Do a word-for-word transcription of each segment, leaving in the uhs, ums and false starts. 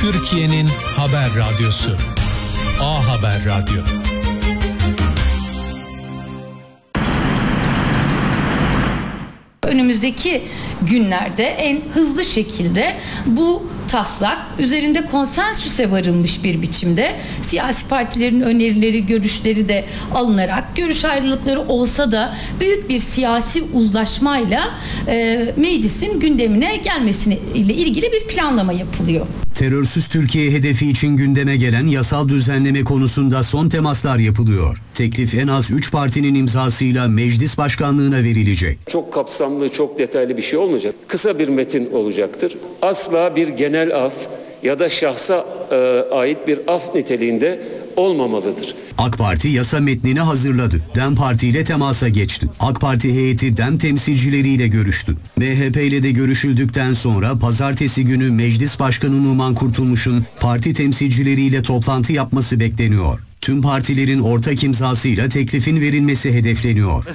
Türkiye'nin haber radyosu A Haber Radyo. Önümüzdeki günlerde en hızlı şekilde bu taslak üzerinde konsensüse varılmış bir biçimde siyasi partilerin önerileri, görüşleri de alınarak, görüş ayrılıkları olsa da büyük bir siyasi uzlaşmayla e, meclisin gündemine gelmesiyle ilgili bir planlama yapılıyor. Terörsüz Türkiye hedefi için gündeme gelen yasal düzenleme konusunda son temaslar yapılıyor. Teklif en az üç partinin imzasıyla meclis başkanlığına verilecek. Çok kapsamlı, çok detaylı bir şey olmayacak. Kısa bir metin olacaktır. Asla bir genel af ya da şahsa e, ait bir af niteliğinde olmamalıdır. AK Parti yasa metnini hazırladı. DEM Parti ile temasa geçti. AK Parti heyeti DEM temsilcileriyle görüştü. M H P ile de görüşüldükten sonra pazartesi günü Meclis Başkanı Numan Kurtulmuş'un parti temsilcileriyle toplantı yapması bekleniyor. Tüm partilerin ortak imzasıyla teklifin verilmesi hedefleniyor.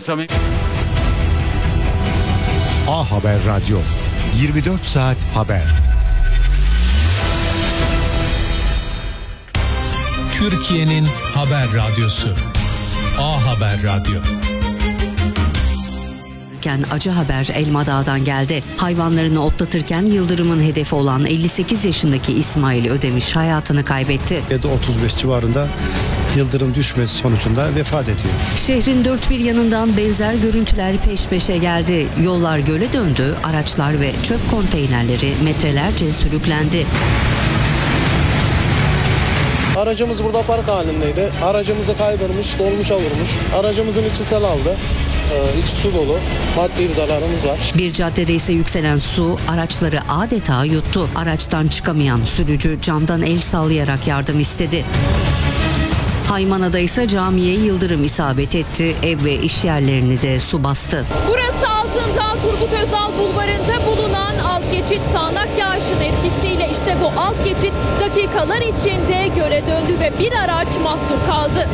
A Haber Radyo, yirmi dört saat haber. Türkiye'nin haber radyosu A Haber Radyo. Acı haber Elmadağ'dan geldi. Hayvanlarını otlatırken yıldırımın hedefi olan elli sekiz yaşındaki İsmail Ödemiş hayatını kaybetti. yedi otuz beş civarında yıldırım düşmesi sonucunda vefat ediyor. Şehrin dört bir yanından benzer görüntüler peş peşe geldi. Yollar göle döndü, araçlar ve çöp konteynerleri metrelerce sürüklendi. Aracımız burada park halindeydi. Aracımızı kaydırmış, dolmuşa vurmuş. Aracımızın içi sel aldı. Ee, içi su dolu. Maddi bir zararımız var. Bir caddede ise yükselen su araçları adeta yuttu. Araçtan çıkamayan sürücü camdan el sallayarak yardım istedi. Haymana'da ise camiye yıldırım isabet etti. Ev ve iş yerlerini de su bastı. Burası Altındağ Turgut Özal Bulvarı'nda bulunan alt geçit sağanak yağışın etkisiyle işte bu alt geçit dakikalar içinde göle döndü ve bir araç mahsur kaldı.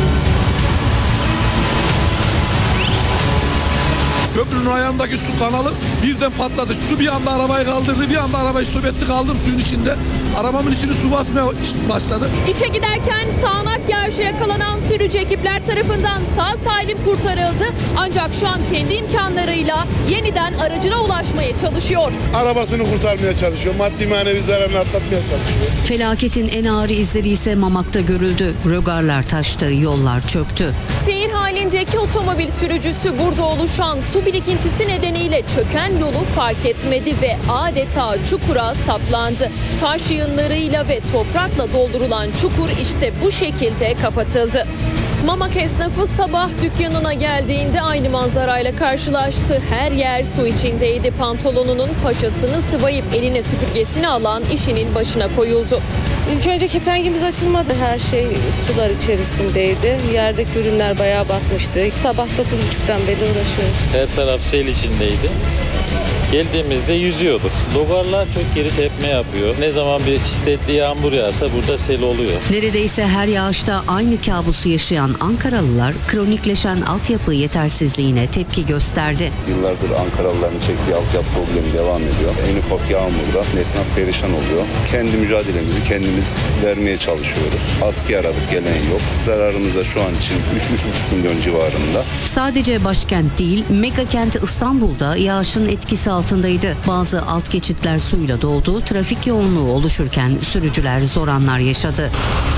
Köprünün ayağındaki su kanalı birden patladı. Su bir anda arabayı kaldırdı, bir anda arabayı stop etti, kaldım suyun içinde. Arabamın içini su basmaya başladı. İşe giderken sağanak yağışa yakalanan sürücü ekipler tarafından sağ salim kurtarıldı. Ancak şu an kendi imkanlarıyla yeniden aracına ulaşmaya çalışıyor. Arabasını kurtarmaya çalışıyor. Maddi manevi zararını atlatmaya çalışıyor. Felaketin en ağır izleri ise Mamak'ta görüldü. Rögarlar taştı, yollar çöktü. Seyir halindeki otomobil sürücüsü burada oluşan su birikintisi nedeniyle çöken yolu fark etmedi ve adeta çukura saplandı. Taş yığınlarıyla ve toprakla doldurulan çukur işte bu şekilde kapatıldı. Mamak esnafı sabah dükkanına geldiğinde aynı manzarayla karşılaştı. Her yer su içindeydi. Pantolonunun paçasını sıvayıp eline süpürgesini alan işinin başına koyuldu. İlk önce kepengimiz açılmadı. Her şey sular içerisindeydi. Yerdeki ürünler bayağı batmıştı. Sabah dokuz buçuktan beri uğraşıyoruz. Her taraf sel içindeydi. Geldiğimizde yüzüyorduk. Logarlar çok geri tepme yapıyor. Ne zaman bir şiddetli yağmur yağsa burada sel oluyor. Neredeyse her yağışta aynı kabusu yaşayan Ankaralılar kronikleşen altyapı yetersizliğine tepki gösterdi. Yıllardır Ankaralıların çektiği altyapı problemi devam ediyor. En ufak yağmurda esnaf perişan oluyor. Kendi mücadelemizi kendimiz vermeye çalışıyoruz. Askıya aradık, gelen yok. Zararımız da şu an için üç üç buçuk milyon civarında. Sadece başkent değil, mega kent İstanbul'da yağışın etkisi altındaydı. Bazı alt geçitler suyla doldu, trafik yoğunluğu oluşurken sürücüler zor anlar yaşadı.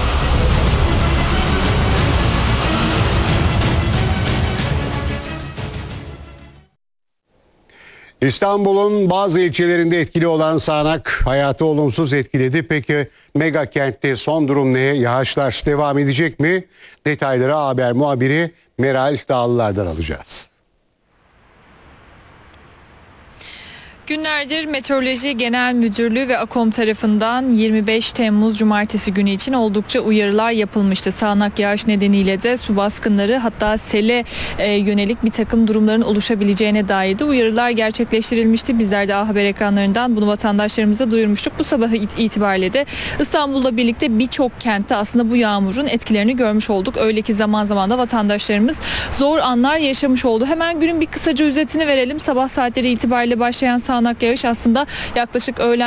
İstanbul'un bazı ilçelerinde etkili olan sağanak hayatı olumsuz etkiledi. Peki mega kentte son durum ne? Yağışlar devam edecek mi? Detayları haber muhabiri Meral Dağlılar'dan alacağız. Günlerdir Meteoroloji Genel Müdürlüğü ve AKOM tarafından yirmi beş Temmuz Cumartesi günü için oldukça uyarılar yapılmıştı. Sağanak yağış nedeniyle de su baskınları hatta sele e, yönelik bir takım durumların oluşabileceğine dair de uyarılar gerçekleştirilmişti. Bizler de A Haber ekranlarından bunu vatandaşlarımıza duyurmuştuk. Bu sabah itibariyle de İstanbul'la birlikte birçok kentte aslında bu yağmurun etkilerini görmüş olduk. Öyle ki zaman zaman da vatandaşlarımız zor anlar yaşamış oldu. Hemen günün bir kısaca özetini verelim. Sabah saatleri itibariyle başlayan sağanak yağış aslında yaklaşık öğlen